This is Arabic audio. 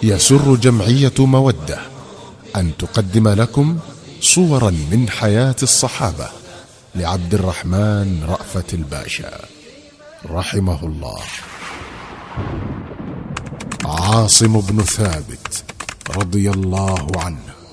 يسر جمعية مودة أن تقدم لكم صورا من حياة الصحابة لعبد الرحمن رأفت الباشا رحمه الله. عاصم بن ثابت رضي الله عنه